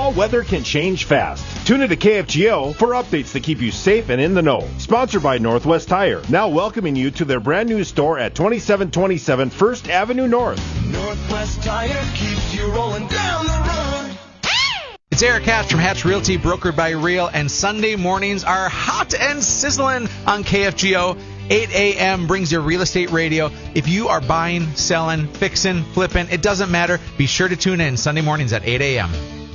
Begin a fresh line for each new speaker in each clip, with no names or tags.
Fall weather can change fast. Tune into KFGO for updates that keep you safe and in the know. Sponsored by Northwest Tire, now welcoming you to their brand new store at 2727 First Avenue North.
Northwest Tire keeps you rolling down the road.
It's Eric Hatch from Hatch Realty, brokered by Real, and Sunday mornings are hot and sizzling on KFGO. 8 a.m. brings your real estate radio. If you are buying, selling, fixing, flipping, it doesn't matter. Be sure to tune in Sunday mornings at 8 a.m.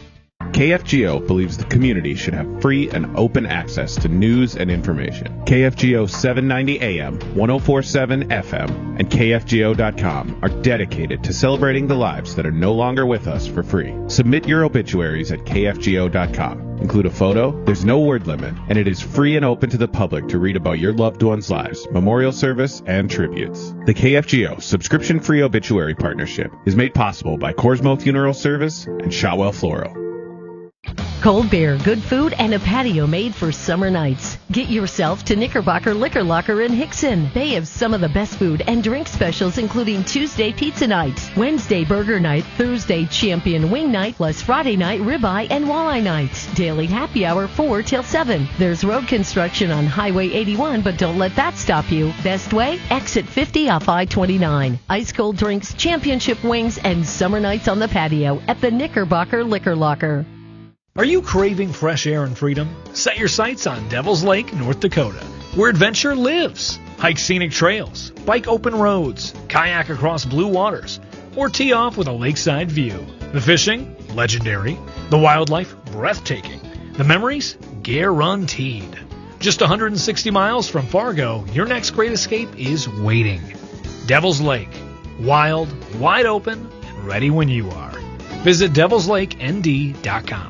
KFGO believes the community should have free and open access to news and information. KFGO 790 AM, 1047 FM, and KFGO.com are dedicated to celebrating the lives that are no longer with us for free. Submit your obituaries at KFGO.com. Include a photo, there's no word limit, and it is free and open to the public to read about your loved ones' lives, memorial service, and tributes. The KFGO subscription-free obituary partnership is made possible by Corsmo Funeral Service and Shotwell Floral.
Cold beer, good food, and a patio made for summer nights. Get yourself to Knickerbocker Liquor Locker in Hickson. They have some of the best food and drink specials, including Tuesday pizza night, Wednesday burger night, Thursday champion wing night, plus Friday night ribeye and walleye night. Daily happy hour 4 till 7. There's road construction on Highway 81, but don't let that stop you. Best way? Exit 50 off I-29. Ice cold drinks, championship wings, and summer nights on the patio at the Knickerbocker Liquor Locker.
Are you craving fresh air and freedom? Set your sights on Devil's Lake, North Dakota, where adventure lives. Hike scenic trails, bike open roads, kayak across blue waters, or tee off with a lakeside view. The fishing? Legendary. The wildlife? Breathtaking. The memories? Guaranteed. Just 160 miles from Fargo, your next great escape is waiting. Devil's Lake. Wild, wide open, and ready when you are. Visit devilslakend.com.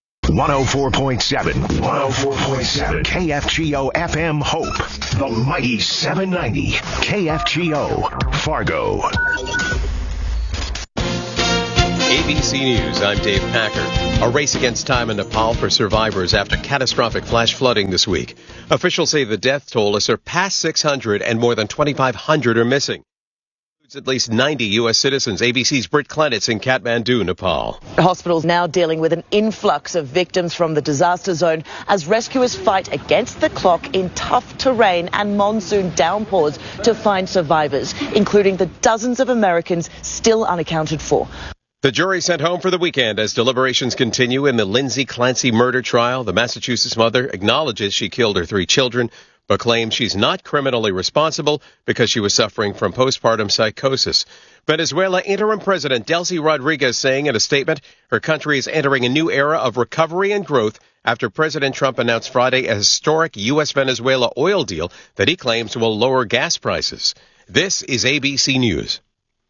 104.7 KFGO FM Hope, the mighty 790 KFGO Fargo.
ABC News, I'm Dave Packer. A race against time in Nepal for survivors after catastrophic flash flooding this week. Officials say the death toll has surpassed 600 and more than 2,500 are missing. At least 90 U.S. citizens. ABC's Britt Clenitz in Kathmandu, Nepal.
Hospitals now dealing with an influx of victims from the disaster zone as rescuers fight against the clock in tough terrain and monsoon downpours to find survivors, including the dozens of Americans still unaccounted for.
The jury sent home for the weekend as deliberations continue in the Lindsay Clancy murder trial. The Massachusetts mother acknowledges she killed her 3 children, but claims she's not criminally responsible because she was suffering from postpartum psychosis. Venezuela interim president Delcy Rodriguez saying in a statement her country is entering a new era of recovery and growth after President Trump announced Friday a historic U.S.-Venezuela oil deal that he claims will lower gas prices. This is ABC News.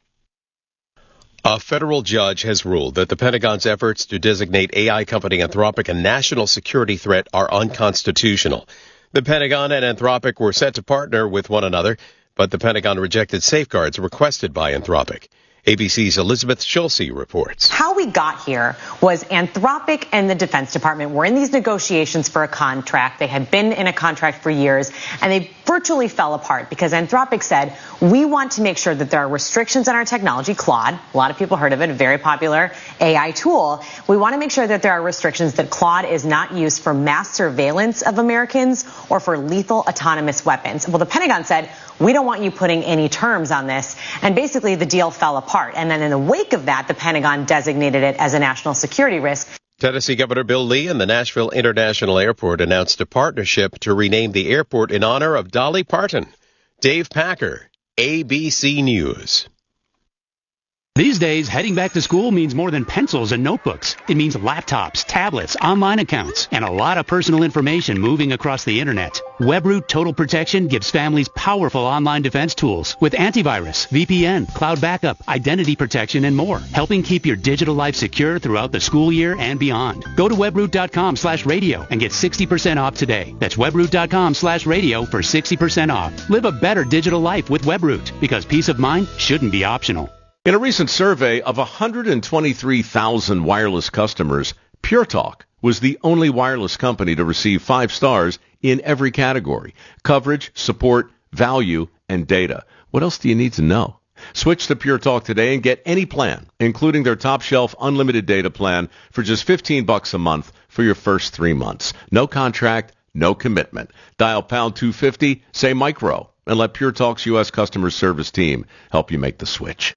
A federal judge has ruled that the Pentagon's efforts to designate AI company Anthropic a national security threat are unconstitutional. The Pentagon and Anthropic were set to partner with one another, but the Pentagon rejected safeguards requested by Anthropic. ABC's Elizabeth Schulze reports.
How we got here was Anthropic and the Defense Department were in these negotiations for a contract. They had been in a contract for years, and they virtually fell apart because Anthropic said, we want to make sure that there are restrictions on our technology, Claude. A lot of people heard of it, a very popular AI tool. We want to make sure that there are restrictions that Claude is not used for mass surveillance of Americans or for lethal autonomous weapons. Well, the Pentagon said, we don't want you putting any terms on this. And basically the deal fell apart. And then in the wake of that, the Pentagon designated it as a national security risk.
Tennessee Governor Bill Lee and the Nashville International Airport announced a partnership to rename the airport in honor of Dolly Parton. Dave Packer, ABC News.
These days, heading back to school means more than pencils and notebooks. It means laptops, tablets, online accounts, and a lot of personal information moving across the internet. WebRoot Total Protection gives families powerful online defense tools with antivirus, VPN, cloud backup, identity protection, and more, helping keep your digital life secure throughout the school year and beyond. Go to webroot.com/radio and get 60% off today. That's webroot.com/radio for 60% off. Live a better digital life with WebRoot, because peace of mind shouldn't be optional.
In a recent survey of 123,000 wireless customers, Pure Talk was the only wireless company to receive 5 stars in every category: coverage, support, value, and data. What else do you need to know? Switch to Pure Talk today and get any plan, including their top shelf unlimited data plan for just $15 a month for your first 3 months. No contract, no commitment. Dial pound 250, say micro, and let Pure Talk's U.S. customer service team help you make the switch.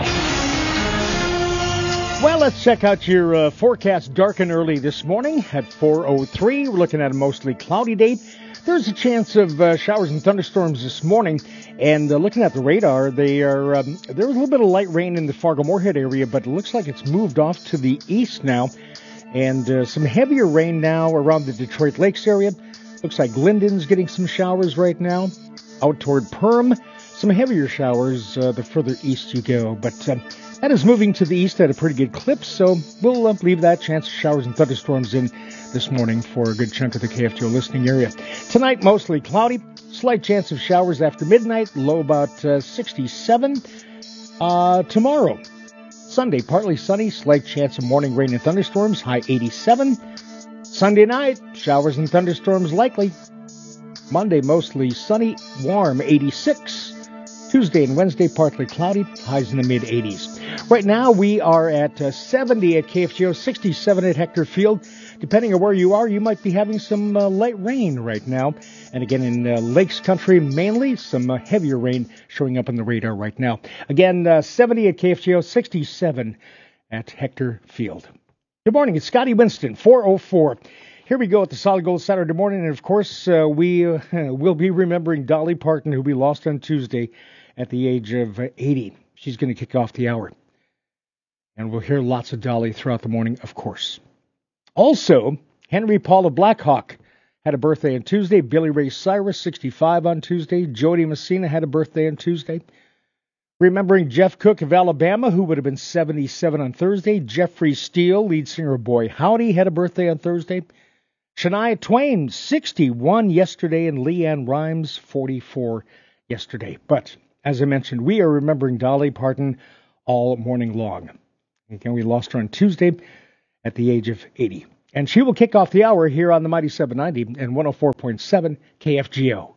Well, let's check out your forecast. Dark and early this morning at 4:03. We're looking at a mostly cloudy day. There's a chance of showers and thunderstorms this morning. And looking at the radar, there was a little bit of light rain in the Fargo-Moorhead area, but it looks like it's moved off to the east now. And some heavier rain now around the Detroit Lakes area. Looks like Glyndon's getting some showers right now. Out toward Perm, some heavier showers the further east you go. But that is moving to the east at a pretty good clip, so we'll leave that chance of showers and thunderstorms in this morning for a good chunk of the KFGO listening area. Tonight, mostly cloudy. Slight chance of showers after midnight, low about 67. Tomorrow, Sunday, partly sunny, slight chance of morning rain and thunderstorms, high 87. Sunday night, showers and thunderstorms likely. Monday, mostly sunny, warm, 86. Tuesday and Wednesday, partly cloudy, highs in the mid-80s. Right now, we are at 70 at KFGO, 67 at Hector Field. Depending on where you are, you might be having some light rain right now. And again, in Lakes Country, mainly some heavier rain showing up on the radar right now. Again, 70 at KFGO, 67 at Hector Field. Good morning, it's Scotty Winston, 4:04. Here we go at the Solid Gold Saturday morning, and of course, we will be remembering Dolly Parton, who we lost on Tuesday at the age of 80. She's going to kick off the hour. And we'll hear lots of Dolly throughout the morning, of course. Also, Henry Paul of Blackhawk had a birthday on Tuesday. Billy Ray Cyrus, 65 on Tuesday. Jody Messina had a birthday on Tuesday. Remembering Jeff Cook of Alabama, who would have been 77 on Thursday. Jeffrey Steele, lead singer of Boy Howdy, had a birthday on Thursday. Shania Twain, 61 yesterday, and Leanne Rimes, 44 yesterday. But, as I mentioned, we are remembering Dolly Parton all morning long. Again, we lost her on Tuesday at the age of 80. And she will kick off the hour here on the Mighty 790 and 104.7 KFGO.